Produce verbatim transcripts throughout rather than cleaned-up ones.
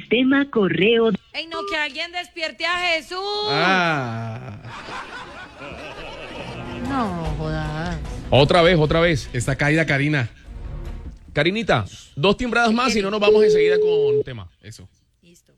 Sistema correo. ¡Ey, no, que alguien despierte a Jesús! Ah. No, jodas. Otra vez, otra vez. Está caída Karina. Karinita, dos timbradas más y no nos vamos enseguida con tema. Eso. Listo.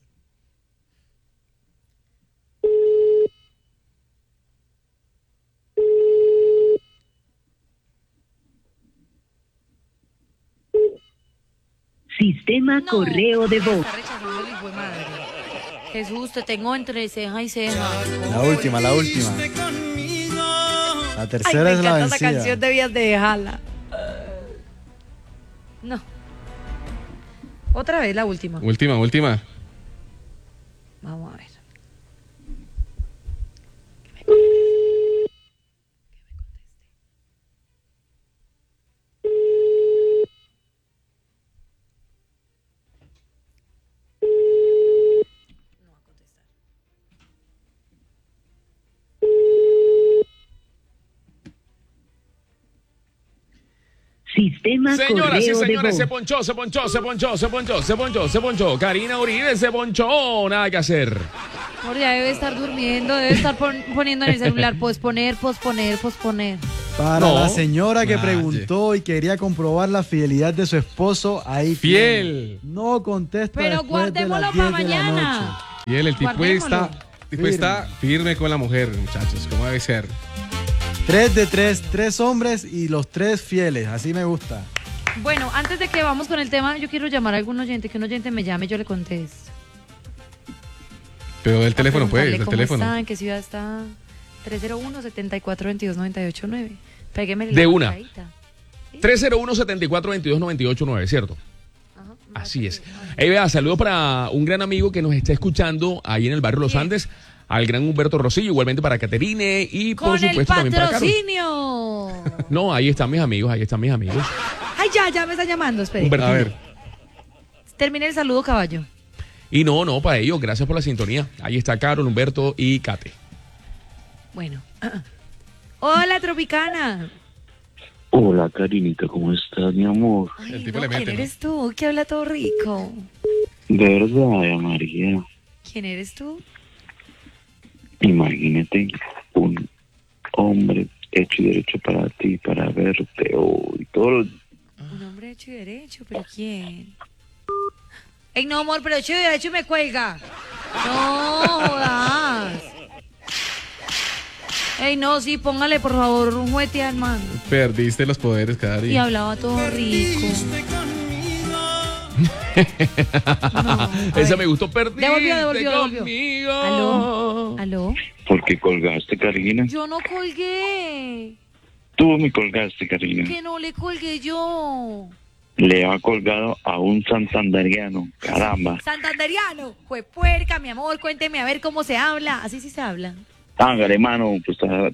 Sistema No, correo de voz. está rechazando el hijo de madre. Jesús, te tengo entre ceja y ceja. La última, la última. La tercera Ay, es me la encanta esa vencida. canción, debías de dejarla. No. Otra vez la última. Última, última. Vamos a ver. No va a contestar. Sistema Señoras y correo de señores, voz. se ponchó, se ponchó, se ponchó, se ponchó, se ponchó, se ponchó. Karina Uribe se ponchó. Nada que hacer. Amor, ya debe estar durmiendo, debe estar pon- poniendo en el celular posponer, posponer, posponer. Para No. la señora que Nadie. preguntó y quería comprobar la fidelidad de su esposo, ahí Fiel. tiene. No contesta Pero después de las guardémoslo diez para de la mañana. noche. Y él, el tipo Guardémoslo. está, tipo está firme con la mujer, muchachos, como debe ser. Tres de tres, tres hombres y los tres fieles, así me gusta. Bueno, antes de que vamos con el tema, yo quiero llamar a algún oyente, que un oyente me llame, yo le contesto. Pero del teléfono, pues, Preguntarle del cómo teléfono. está, en qué ciudad está. tres cero uno, siete cuatro dos dos, nueve ocho nueve. Pégueme De una. marcadita. ¿Sí? tres cero uno, siete cuatro dos dos, nueve ocho nueve, ¿cierto? Ajá. Así es. Hey, vea, saludos para un gran amigo que nos está escuchando ahí en el barrio Los Bien. Andes, al gran Humberto Rosillo, igualmente para Caterine y por Con el supuesto también para Carlos. patrocinio. No, ahí están mis amigos, ahí están mis amigos. Ay, ya, ya me está llamando, espere. Humberto. A ver, Termine el saludo, caballo. Y no, no, para ellos, gracias por la sintonía. Ahí está Carol, Humberto y Kate. Bueno. Hola, Tropicana. Hola, Karinita, ¿cómo estás, mi amor? Ay, El tipo no, le mete, ¿quién ¿no? eres tú? Que habla todo rico. De verdad, María, ¿Quién eres tú? imagínate un hombre hecho y derecho para ti, para verte hoy, todo lo- Un hombre hecho y derecho, ¿pero quién? Ey, no, amor, pero hecho y derecho me cuelga. No, jodas. Ey, no, sí, póngale, por favor, un juguete al man. Perdiste los poderes, Y Cari. hablaba todo rico. No, a Esa ver. me gustó, perdiste Devolvió, devolvió, devolvió. conmigo. ¿Aló? ¿Aló? ¿Por qué colgaste, Karina? Yo no colgué. Tú me colgaste, Karina. Que no le colgué yo. Le ha colgado a un santanderiano, caramba. Santanderiano. Fue puerca, mi amor, cuénteme a ver cómo se habla. Así sí se habla. Hágale, mano, pues ah,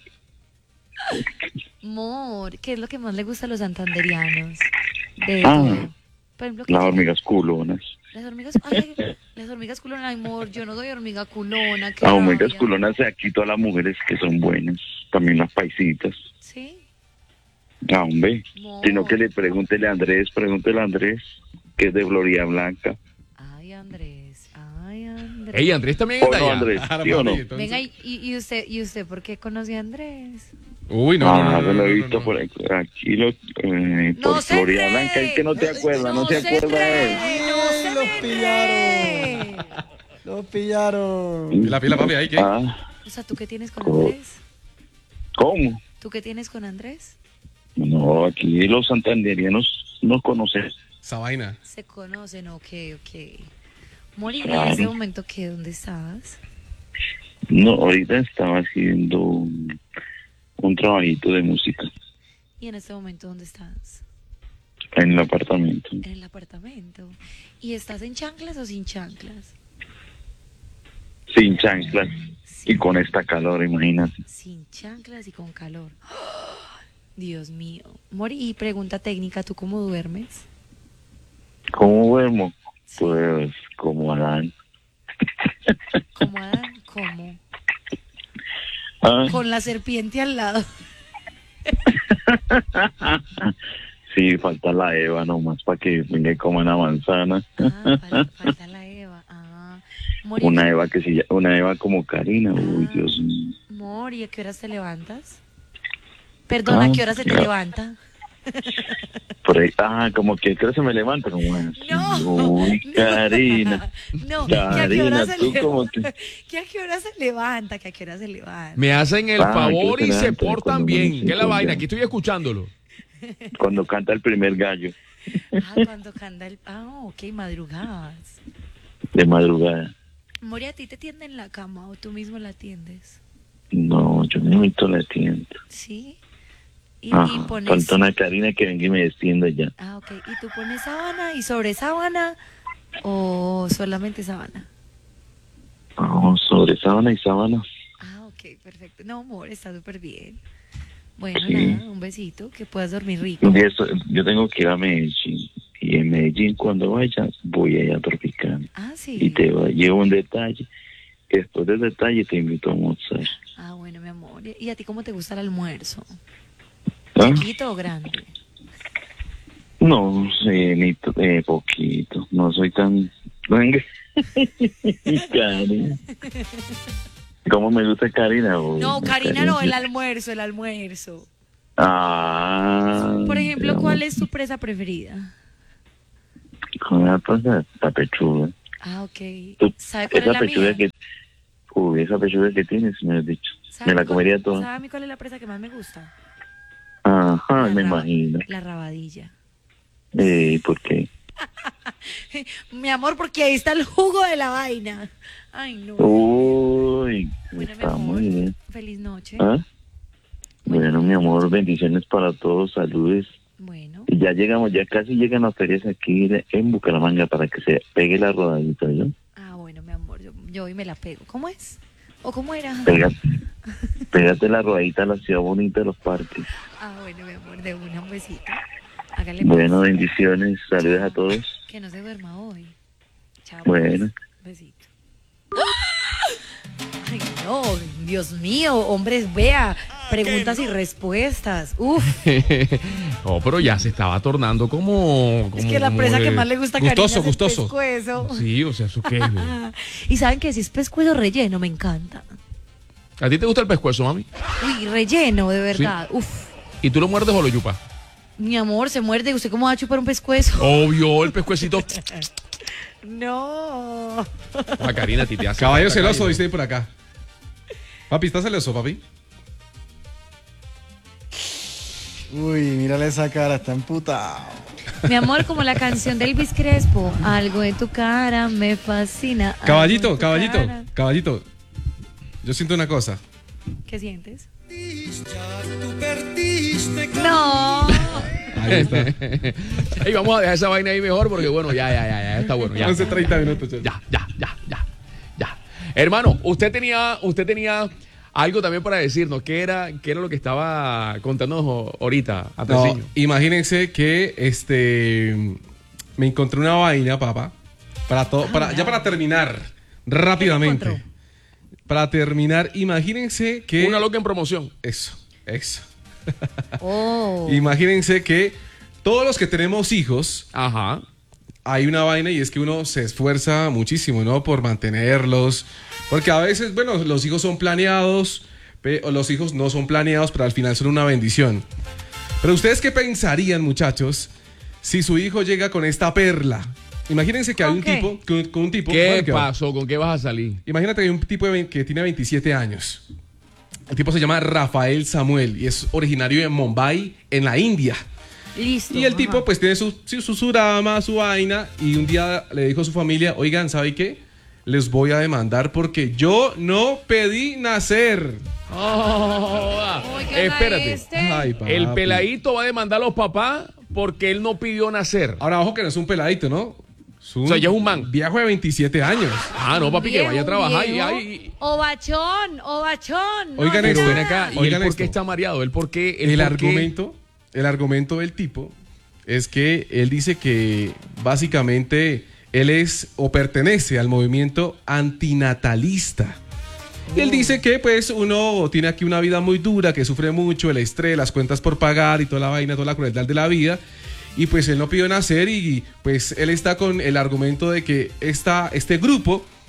Amor, ¿qué es lo que más le gusta a los santanderianos? De Ah. todo. Por ejemplo, ¿qué las es? hormigas culonas. Las hormigas, ay, las hormigas culonas, ay, amor, yo no soy hormiga culona. qué Las hormigas rabia. culonas de aquí, todas las mujeres que son buenas, también las paisitas. ¿Sí? Ah, hombre, No. sino que le pregúntele a Andrés, pregúntele a Andrés, que es de Florida Blanca. Ay, Andrés, ay, Andrés. Ey, Andrés también ¿O está no, allá. Andrés? Ah, ¿Sí o no? papi, entonces- Venga, y, y, y usted, ¿y usted por qué conoce a Andrés? Uy, no, Ah, no, no, se no, lo he no, visto no. por aquí, aquí lo, eh, No por se Florida enrede. Blanca, y que no te acuerdas, no, te se acuerdas de él. enrede, no se Los me pillaron. enrede. Los pillaron. Pila, pila, papi, ahí, ¿qué? Ah, O sea, ¿tú qué tienes con Oh. Andrés? ¿cómo? ¿Tú qué tienes con Andrés? No, aquí los santanderianos no conocen. Esa vaina. Se conocen, ok, ok. Mori, ¿en Claro. ese momento qué? ¿Dónde estabas? No, ahorita estaba haciendo un, un trabajito de música ¿Y en este momento dónde estás? en el apartamento. En el apartamento. ¿Y estás en chanclas o sin chanclas? Sin chanclas Sí. y con esta calor, imagínate. Sin chanclas y con calor. Dios mío. Mori, y pregunta técnica, ¿tú cómo duermes? ¿Cómo duermo? Pues como Adán. ¿Cómo Adán? ¿Cómo? Ah, Con la serpiente al lado. sí, falta la Eva nomás para que venga y coma la manzana. Ah, falta, falta la Eva. Ah, Mori, Una Eva que se llama, una Eva como Karina. Uy, Dios mío. Amor, ¿y a qué horas te levantas? Perdón, ¿a Ah, qué hora se te ya. levanta? Por ahí, ah, como que creo que se me levanta como así. No. Uy, Karina. No, ¿que a qué hora Karina, se tú levanta? como que... ¿Que a qué hora se levanta? ¿Que a qué hora se levanta? Me hacen el Ah, favor que y se se levanta portan cuando bien. amanece ¿Qué es la con vaina? ya. Aquí estoy escuchándolo. Cuando canta el primer gallo Ah, cuando canta el... Ah, ok, madrugadas. de madrugada. Mori, ¿a ti te tienden la cama o tú mismo la tiendes? No, yo me meto la tienda. ¿Sí? Y, y Ajá, pones... falta una Karina que venga y me descienda ya. Ah, ok. ¿Y tú pones sábana y sobre sábana o solamente sábana? No, sobre sábana y sábana. Ah, ok, perfecto. No, amor, está súper bien. Bueno, Sí. nada, un besito, que puedas dormir rico. Un día esto- yo tengo que ir a Medellín. Y en Medellín, cuando vaya, voy a ir a Tropicana. Ah, sí. Y te va- llevo un detalle. Que después del detalle te invito a almorzar. Ah, bueno, mi amor. ¿Y a ti cómo te gusta el almuerzo? ¿Ah? ¿Chiquito o grande? No sé, ni t- eh, poquito. No soy tan... Venga. Karina. ¿Cómo me gusta Karina? Uy, No, Karina no, el Karina. almuerzo, el almuerzo. Ah. Por ejemplo, ya, ¿cuál es tu presa preferida? ¿Cómo va a pasar? La pechuga. Ah, ok. Tú- ¿Sabe cuál es Esa la pechuga mía? que... Uy, esa pechuga que tienes, me has dicho. ¿Sabe Me la cuál- comería toda. ¿Sabe a mí cuál es la presa que más me gusta? Ajá, La me raba- imagino. La rabadilla. Eh, ¿por qué? Mi amor, porque ahí está el jugo de la vaina. Ay, no. Uy, Bueno, mi está amor, muy bien. feliz noche. ¿Ah? Bueno, mi amor, bendiciones para todos, saludos. Bueno, Y ya llegamos, ya casi llegan las ferias aquí en Bucaramanga para que se pegue la rodadita, ¿yo? ah, bueno, mi amor, yo, yo hoy me la pego. ¿Cómo es? ¿O cómo era? Pégate, pégate la rodadita a la ciudad bonita de los parques. Ah, bueno, mi amor, de una, un besito. Hágale Bueno, pues. bendiciones, saludos a todos. Que no se duerma hoy. Chao. Bueno. pues. Besito. Ay, no, Dios mío, hombres, vea, preguntas y respuestas. Uf, Oh, pero ya se estaba tornando como... es como- que la como presa de- que más le gusta a Gustoso, Karina es el gustoso. pescuezo. Sí, o sea, ¿eso qué es? güey? Y saben que si es pescuezo relleno, me encanta. ¿A ti te gusta el pescuezo, mami? Uy, relleno, de verdad. Uf, ¿Y tú lo muerdes o lo chupas? mi amor, se muerde. ¿Usted cómo va a chupar un pescuezo? Obvio, el pescuecito. No. La Karina, a ti te hace... Caballo falta, celoso, Karina. dice ahí por acá. Papi, ¿estás celoso, papi? Uy, mírale esa cara, está emputado. Mi amor, como la canción de Elvis Crespo, algo en tu cara me fascina. algo en Caballito, tu caballito, cara. caballito. Yo siento una cosa. ¿Qué sientes? No. Ahí está. Ey, vamos a dejar esa vaina ahí mejor porque, bueno, ya, ya, ya, ya está bueno. Ya, once treinta minutos. ya, ya, ya, ya, ya. Hermano, usted tenía, usted tenía algo también para decirnos. ¿Qué era, qué era lo que estaba contándonos ahorita, No, Atreziño? imagínense que este me encontré una vaina, papá. Para todo, para, ya para terminar, rápidamente. encontró? Para terminar, imagínense que. Una loca en promoción. Eso, eso. Oh. Imagínense que todos los que tenemos hijos, Ajá. hay una vaina y es que uno se esfuerza muchísimo, ¿no? Por mantenerlos. Porque a veces, bueno, los hijos son planeados, pe- o los hijos no son planeados, pero al final son una bendición. Pero ustedes qué pensarían, muchachos, si su hijo llega con esta perla. Imagínense que hay ¿Con un qué? tipo, con, con un tipo. ¿Qué bueno, que va- pasó? ¿Con qué vas a salir? Imagínate que hay un tipo de vein- que tiene veintisiete años. El tipo se llama Rafael Samuel y es originario de Mumbai, en la India. Listo. Y el ajá. tipo pues tiene su, su, su, su drama, su vaina, y un día le dijo a su familia, oigan, ¿sabe qué? Les voy a demandar porque yo no pedí nacer. Oh, Oigan a espérate. este. Ay, papi. El peladito va a demandar a los papás porque él no pidió nacer. Ahora, ojo que no es un peladito, ¿no? Es un O sea, ya es un man. viejo de veintisiete años. Ah, no, papi, que Viejo, vaya a trabajar y, viejo. ay, Ovachón, ovachón. no Oigan hay esto, pero ven nada. acá. ¿Y Oigan él por qué esto. está mareado? ¿Él por qué? El, él por qué? argumento, el argumento del tipo es que él dice que básicamente él es o pertenece al movimiento antinatalista. Y él dice que pues uno tiene aquí una vida muy dura, que sufre mucho, el estrés, las cuentas por pagar y toda la vaina, toda la crueldad de la vida. Y pues él no pidió nacer y pues él está con el argumento de que esta, este grupo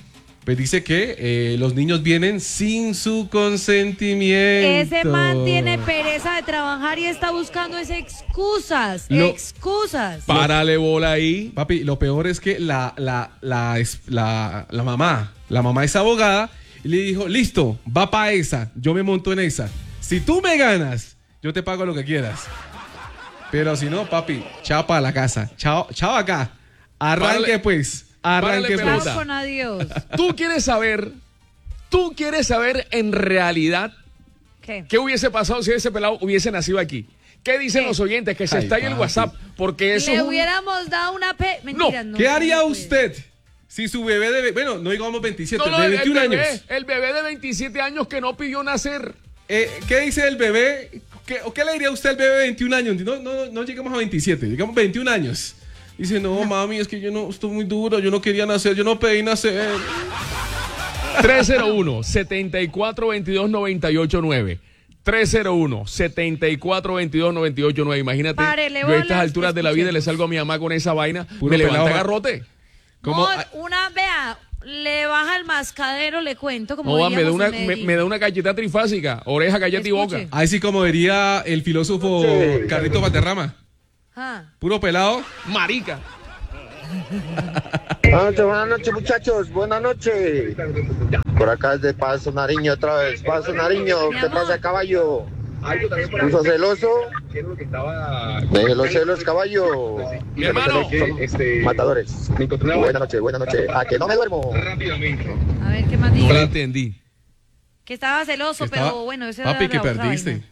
pues dice que eh, los niños vienen sin su consentimiento. Ese man tiene pereza de trabajar y está buscando es excusas, Lo- excusas. Párale bola ahí. Papi, lo peor es que la, la, la, es- la, la mamá, la mamá es abogada y le dijo, listo, va pa' esa, yo me monto en esa. Si tú me ganas, yo te pago lo que quieras. Pero si no, papi, chao para la casa. Chao, chao acá. Arranque Párale- pues. párale Arranque pelota. pues. Chao con adiós. Tú quieres saber, tú quieres saber en realidad ¿Qué? qué hubiese pasado si ese pelado hubiese nacido aquí. ¿Qué dicen ¿Qué? los oyentes? Que se Ay, está en el papi. WhatsApp. Porque eso Le es un- hubiéramos dado una pe... Mentiras, no. ¿Qué no haría se puede. usted si su bebé de... Bueno, no digamos veintisiete, No, no, de el- veintiún el bebé, años. el bebé de veintisiete años que no pidió nacer. Eh, ¿Qué dice el bebé? ¿Qué, o ¿Qué le diría usted al bebé de veintiún años? No, no, no llegamos a veintisiete, digamos veintiún años. Dice, no, mami, es que yo no, estoy muy duro, yo no quería nacer, yo no pedí nacer. tres cero uno, siete cuatro dos dos, nueve ocho nueve. tres cero uno, siete cuatro dos dos, nueve ocho nueve. Imagínate, Párele yo a estas bolas, alturas de la vida le escuchemos. salgo a mi mamá con esa vaina, Puro me levanta pelado, garrote. ¿Cómo? Mod, una, vea, le baja el mascadero, le cuento, como No, va, me da diríamos una, en me, Medellín. me da una galleta trifásica, oreja, galleta y Escuche. boca. Así como diría el filósofo Carlito Valderrama. Ah. Puro pelado. Marica. Buenas noches, buenas noches, muchachos. Buenas noches. Por acá es de Paso Nariño otra vez. Paso Nariño, Mi ¿qué amor. pasa, caballo? ¿Puso celoso? Deje los celos, caballo. Mi hermano. Son matadores. Buenas noches, buenas noches. A que no me duermo. A ver, ¿qué más digo? No la entendí. Que estaba celoso, Estaba- pero bueno, ese Papi, era que la otra perdiste. vaina.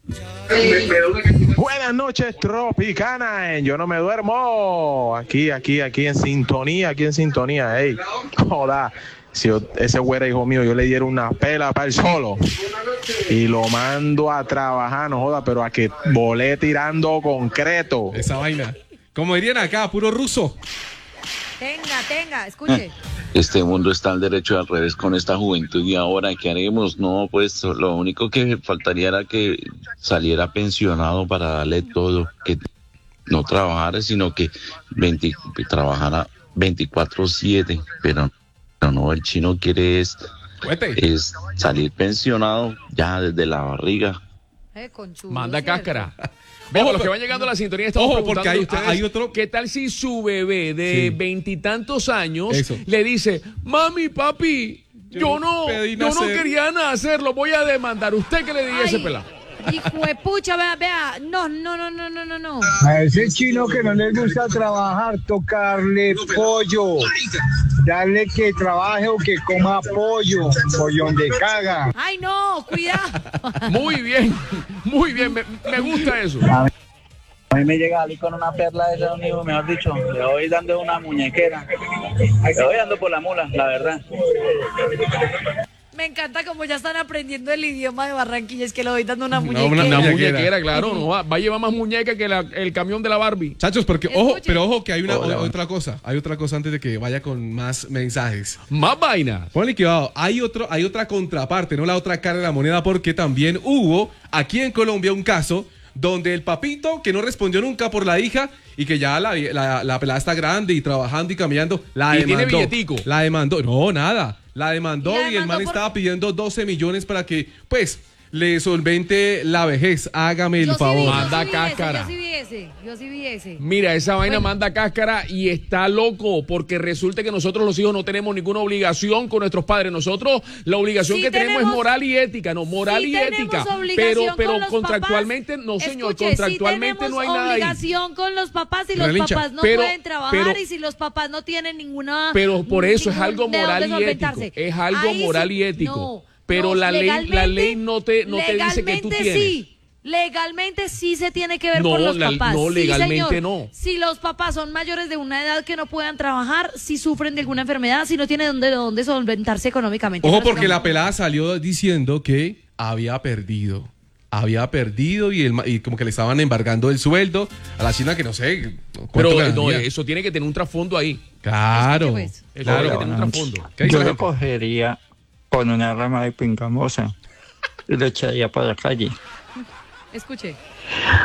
Buenas noches, Tropicana, en Yo No Me Duermo. Aquí, aquí, aquí en sintonía, aquí en sintonía. Ey, joda, si yo- ese güero hijo mío, yo le diera una pela para el solo y lo mando a trabajar, no joda, pero a que volé tirando concreto. Esa vaina. Como dirían acá, puro ruso. Tenga, tenga, escuche. Este mundo está al derecho y al revés con esta juventud y ahora, ¿qué haremos? No, pues lo único que faltaría era que saliera pensionado para darle todo, que no trabajara, sino que veinte, trabajara veinticuatro siete, pero, pero no, el chino quiere es, Cuete. es salir pensionado ya desde la barriga. Eh, conchudo, Manda ¿cierto? cáscara. Ojo, los que van llegando a la sintonía estamos Ojo, preguntando porque hay- a ustedes, hay otro- ¿qué tal si su bebé de Sí. veintitantos años Eso. le dice, mami, papi, yo, Yo no, pedí yo no nacer"? quería nacer, lo voy a demandar? ¿Usted qué le diría a ese Ay, pelado? hijo de pucha, vea, vea. No, no, no, no, no, no, no. A ese chino que no le gusta trabajar, tocarle pollo. Darle que trabaje o que coma pollo, pollón de caga. Ay, no, cuidado. Muy bien, muy bien, me, me gusta eso. A mí me llega a salir con una perla de ese un hijo, mejor dicho, le voy dando una muñequera. Le voy dando por la mula, la verdad. Me encanta como ya están aprendiendo el idioma de Barranquilla, es que le voy dando una No, muñequera. una Una muñequera. muñequera, claro, no va, va a llevar más muñeca que la- el camión de la Barbie. Chachos, porque, ojo, Escuche. pero ojo que hay una Hola. o- otra cosa. Hay otra cosa antes de que vaya con más mensajes. Más vainas. Ponle cuidado, hay, otro, hay otra contraparte, no la otra cara de la moneda, porque también hubo aquí en Colombia un caso donde el papito que no respondió nunca por la hija y que ya la, la, la pelada está grande y trabajando y caminando, la Y tiene demandó. billetico. La demandó, no, nada. La demandó ¿Y la y, el demandó man por- estaba pidiendo doce millones para que, pues, le solvente la vejez. Hágame el Yo sí vi, favor. yo Manda sí vi ese, cáscara. Yo sí vi ese, yo sí vi ese. Mira, esa vaina Bueno. manda cáscara y está loco porque resulta que nosotros los hijos no tenemos ninguna obligación con nuestros padres. Nosotros la obligación Sí que tenemos, tenemos- es moral y ética, no, moral Sí y tenemos ética. obligación Pero, con pero los contractualmente, papás. no señor, Escuche, contractualmente sí no hay nada ahí. obligación con los papás y los Relincha. papás no Pero- pueden trabajar pero- y si los papás no tienen ninguna. Pero por eso es ningún algo de moral dónde y ético. solventarse. Es algo Ahí sí- moral y ético. no, Pero no, la ley, la legalmente- ley no te, no te dice que tú legalmente tienes. Sí. Legalmente sí se tiene que ver No, por los la- papás. no, Sí, legalmente señor. no. Si los papás son mayores de una edad que no puedan trabajar, si sufren de alguna enfermedad, si no tienen dónde, dónde solventarse económicamente. Ojo, Pero porque no. la pelada salió diciendo que había perdido. Había perdido y, el, ma- y como que le estaban embargando el sueldo a la china que no sé. cuánto Pero ganía. no, eso tiene que tener un trasfondo ahí. Claro. Escuche, pues. Eso Claro. tiene que tener un trasfondo. ¿Qué dice Yo la lo gente? cogería con una rama de pingamosa y lo echaría para la calle. Escuche.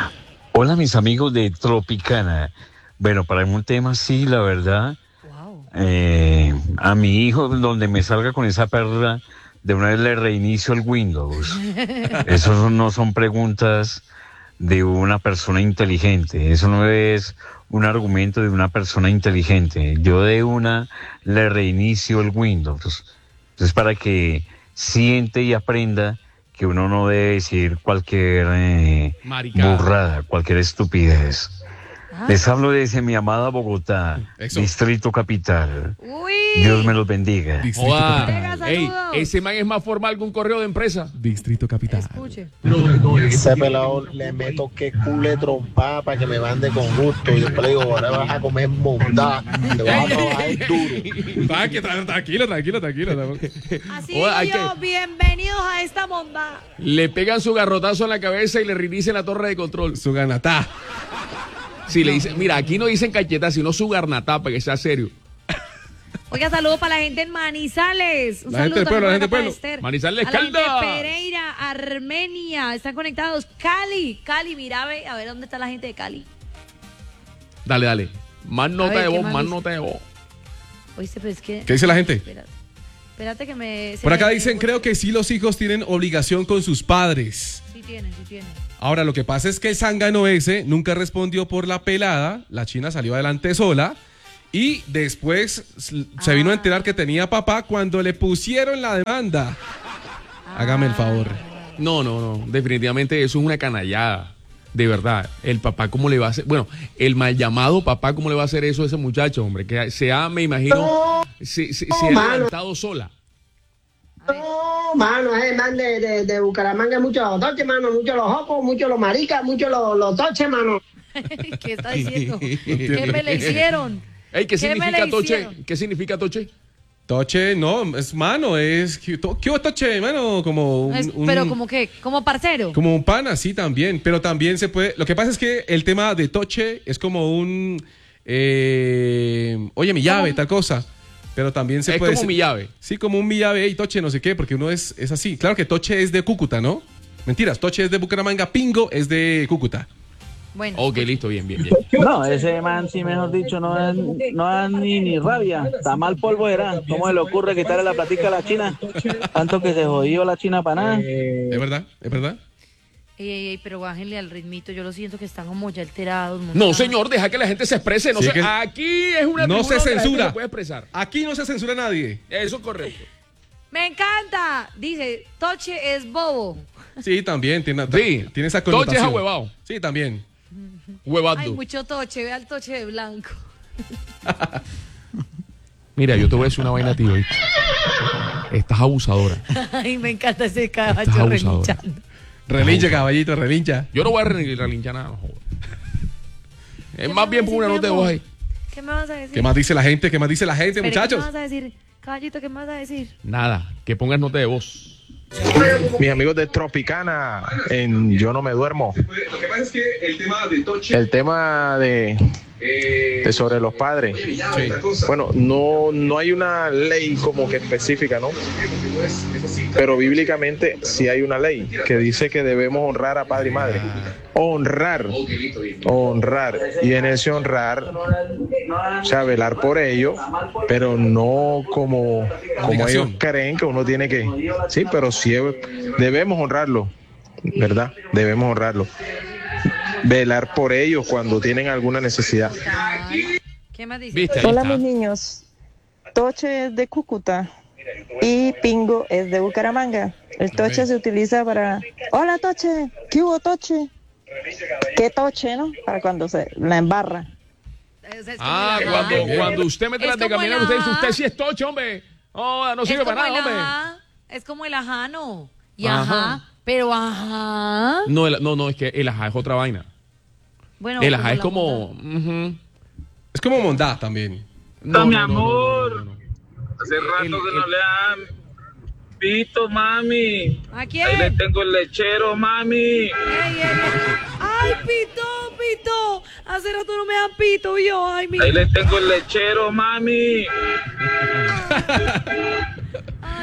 Hola mis amigos de Tropicana. Bueno, para un tema sí, la verdad, Wow. eh, a mi hijo, donde me salga con esa perla, de una vez le reinicio el Windows. Eso no son preguntas de una persona inteligente. Eso no es un argumento de una persona inteligente. Yo de una le reinicio el Windows. Entonces, para que siente y aprenda que uno no debe decir cualquier eh, burrada, cualquier estupidez. Ah. Les hablo desde mi amada Bogotá, Eso. Distrito Capital. Uy. Dios me los bendiga. Distrito Capital. Ey, ese man es más formal que un correo de empresa. Distrito Capital. Escuche. Ese pelado le meto que cule trompa para que me mande con gusto. Y después le digo, ahora vas a comer mondá. Te vas a trabajar duro. Tranquilo, tranquilo, tranquilo. Así digo yo, bienvenidos a esta mondá. Le pegan su garrotazo en la cabeza y le reinician la torre de control. Su ganatá. Sí, le dicen, mira, aquí no dicen cacheta, sino su garnatá, para que sea serio. Oiga, saludos para la gente en Manizales. Un la gente del pueblo, la gente del pueblo. Esther. Manizales, a Caldas. La gente de Pereira, Armenia, están conectados. Cali, Cali, mira, ve, a ver dónde está la gente de Cali. Dale, dale. Más nota ver, de voz, más, más dice? nota de voz. Oíste, pues que... ¿Qué dice la gente? Espérate, espérate que me... Por acá me... dicen, creo que sí los hijos tienen obligación con sus padres. Sí tienen, sí tienen. Ahora, lo que pasa es que el zángano ese nunca respondió por la pelada, la china salió adelante sola y después ah. se vino a enterar que tenía papá cuando le pusieron la demanda. Ah. Hágame el favor. No, no, no, definitivamente eso es una canallada, de verdad. El papá, ¿cómo le va a hacer? Bueno, el mal llamado papá, ¿cómo le va a hacer eso a ese muchacho, hombre? Que se ha, me imagino, no, se, se, se no, ha levantado sola. No, mano, es man de, de, de Bucaramanga, mucho los toches, mano, mucho los jocos, mucho los maricas, mucho los, los toches, mano. ¿Qué está diciendo? ¿Qué me le hicieron? Ey, ¿qué, ¿Qué significa toche? ¿Qué significa toche? Toche, no, es mano, es... ¿Qué hubo toche, mano? Como un, es, un, pero como que, como parcero. Como un pana, sí, también, pero también se puede... Lo que pasa es que el tema de toche es como un... Eh, oye, mi llave, tal cosa. Pero también se es puede... Es como mi llave. Sí, como un mi llave y toche, no sé qué, porque uno es, es así. Claro que toche es de Cúcuta, ¿no? Mentiras, toche es de Bucaramanga, pingo es de Cúcuta. Bueno. Ok, listo, bien, bien, bien. No, ese man, sí, mejor dicho, no da, no da ni, ni rabia. Está mal polvo era. ¿Cómo se le ocurre quitarle la platica a la China? Tanto que se jodió la China para nada. Eh, es verdad, es verdad. Ey, ey, ey, pero bájenle al ritmito, yo lo siento que están como ya alterados. Montados. No, señor, deja que la gente se exprese. No sí, se, aquí es una no se censura. Se puede expresar. Aquí no se censura a nadie. Eso es correcto. Me encanta. Dice, Toche es bobo. Sí, también tiene, sí. tiene esa connotación. Toche es ahuevado. Sí, también. Huevando. Hay mucho toche, ve al toche de blanco. Mira, yo te voy a decir una vaina a ti hoy. Estás abusadora. Ay, me encanta ese caballo relinchando. Relincha, caballito, relincha. Yo no voy a relinchar nada, no joder. Es más bien por una nota de voz ahí. ¿Qué me vas a decir? ¿Qué más dice la gente? ¿Qué más dice la gente, Espere, muchachos? ¿qué me vas a decir? Caballito, ¿qué me vas a decir? Nada, que pongas nota de voz. Mis amigos de Tropicana, en Yo No Me Duermo. Lo que pasa es que el tema de Toche... El tema de... de sobre los padres. Sí. Bueno, no, no hay una ley como que específica, ¿no? Pero bíblicamente sí hay una ley que dice que debemos honrar a padre y madre. Honrar. Honrar. Y en ese honrar, o sea, velar por ellos, pero no como, como ellos creen que uno tiene que... Sí, pero sí debemos honrarlo, ¿verdad? Debemos honrarlo. Velar por ellos cuando tienen alguna necesidad. ¿Qué más dice? Hola, mis niños. Toche es de Cúcuta y pingo es de Bucaramanga. El toche se utiliza para... Hola, Toche. ¿Qué hubo, Toche? ¿Qué toche, no? Para cuando se la embarra. Ah, cuando, cuando usted mete las de caminar, usted dice, usted sí es toche, hombre. Oh, no sirve para nada, hombre. Ajá. Es como el ajano. Y ajá. ajá. Pero ajá. No, el, no, no, es que el ajá es otra vaina. Bueno, el ajá es como... Uh-huh. Es como mondá también. No, no, mi amor. No, no, no, no. Hace rato el, que el... no le dan pito, mami. ¿A quién? Ahí le tengo el lechero, mami. Ey, ey, ey. Ay, pito, pito. Hace rato no me dan pito, yo. Ay, mi... Ahí le tengo el lechero, mami. Ay,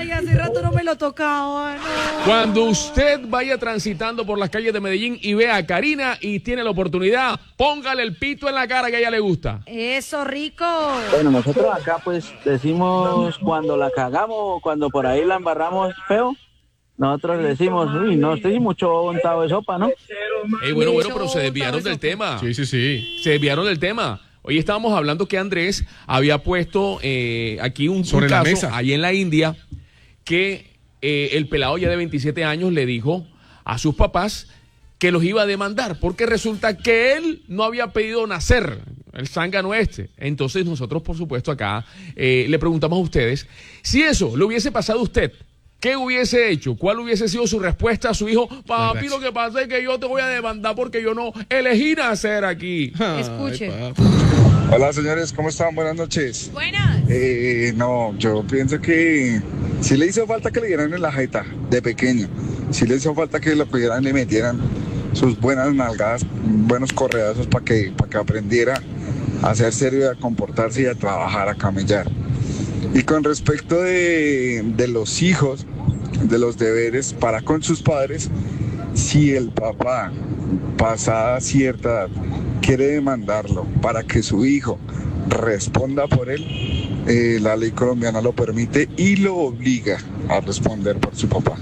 Ay, hace rato no me lo tocaba, no. Cuando usted vaya transitando por las calles de Medellín y vea a Karina y tiene la oportunidad, póngale el pito en la cara que a ella le gusta. Eso, rico. Bueno, nosotros acá pues decimos cuando la cagamos o cuando por ahí la embarramos feo, nosotros decimos, uy, no estoy mucho untado de sopa, ¿no? Ey, bueno, bueno, pero se desviaron del tema. Sí, sí, sí. Se desviaron del tema. Hoy estábamos hablando que Andrés había puesto eh, aquí un, Sobre un la caso, mesa. ahí en la India, que eh, el pelado ya de veintisiete años le dijo a sus papás que los iba a demandar, porque resulta que él no había pedido nacer, el zángano este. Entonces nosotros, por supuesto, acá eh, le preguntamos a ustedes, si eso le hubiese pasado a usted, ¿qué hubiese hecho? ¿Cuál hubiese sido su respuesta a su hijo? Papi, lo que pasa es que yo te voy a demandar porque yo no elegí nacer aquí. Escuche. Hola señores, ¿cómo están? Buenas noches. Buenas. Eh, no, yo pienso que sí le hizo falta que le dieran en la jeta de pequeño. Sí le hizo falta que lo cogieran y le metieran sus buenas nalgadas, buenos correazos para que, para que aprendiera a ser serio, a comportarse y a trabajar, a camellar. Y con respecto de, de los hijos, de los deberes para con sus padres, si el papá, pasada cierta edad, quiere demandarlo para que su hijo responda por él, eh, la ley colombiana lo permite y lo obliga a responder por su papá.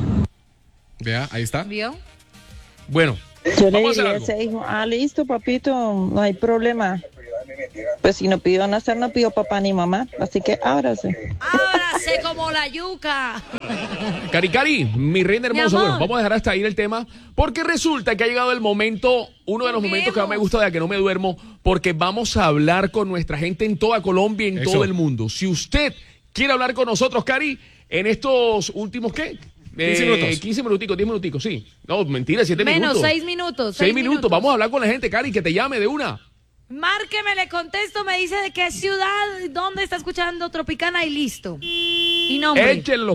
Vea, ahí está. ¿Vio? Bueno, Yo le vamos a hacer diría a algo. ese hijo, ah, listo, papito, no hay problema. Pues si no pidió nacer, no pidió papá ni mamá, así que ábrase. Ábrase como la yuca. Cari, Cari, mi reina Mi hermosa, amor. bueno, vamos a dejar hasta ahí el tema, porque resulta que ha llegado el momento, uno de los momentos que más me gusta de A Que No Me Duermo, porque vamos a hablar con nuestra gente en toda Colombia, en Eso. todo el mundo. Si usted quiere hablar con nosotros, Cari, en estos últimos, ¿qué? quince minutos. quince minuticos, diez minuticos, sí. No, mentira, siete Menos, minutos. seis minutos. Seis minutos. Vamos a hablar con la gente, Cari, que te llame de una. Márqueme, le contesto, me dice de qué ciudad, dónde está escuchando Tropicana y listo. Y nombre. Échenlo.